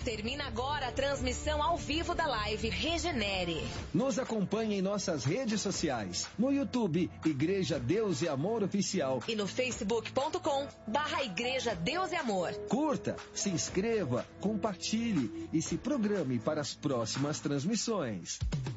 Termina agora a transmissão ao vivo da live Regenere. Nos acompanhe em nossas redes sociais. No YouTube, Igreja Deus e Amor Oficial. E no facebook.com/Igreja Deus e Amor. Curta, se inscreva, compartilhe e se programe para as próximas transmissões.